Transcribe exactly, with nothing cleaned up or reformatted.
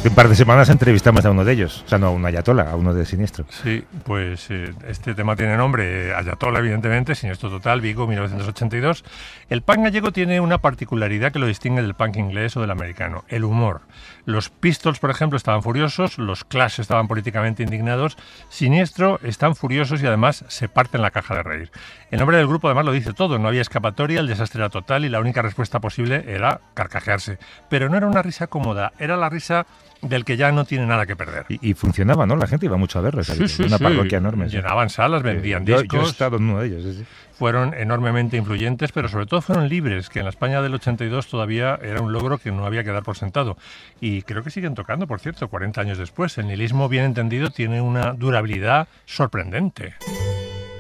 Hace un par de semanas entrevistamos a uno de ellos, o sea, no a un ayatola, a uno de Siniestro. Sí, pues eh, este tema tiene nombre, eh, ayatola, evidentemente, Siniestro Total, Vigo, mil novecientos ochenta y dos. El punk gallego tiene una particularidad que lo distingue del punk inglés o del americano, el humor. Los Pistols, por ejemplo, estaban furiosos, los Clash estaban políticamente indignados, Siniestro están furiosos y además se parten la caja de reír. El nombre del grupo además lo dice todo, no había escapatoria, el desastre era total y la única respuesta posible era carcajearse. Pero no era una risa cómoda, era la risa del que ya no tiene nada que perder. Y, y funcionaba, ¿no? La gente iba mucho a verlo. Sí, sí, una sí. parroquia enorme. Llenaban sí. salas, vendían yo, discos. Yo he estado en uno de ellos. Sí, sí. Fueron enormemente influyentes, pero sobre todo fueron libres, que en la España del ochenta y dos todavía era un logro que no había que dar por sentado. Y creo que siguen tocando, por cierto, cuarenta años después. El nihilismo bien entendido tiene una durabilidad sorprendente.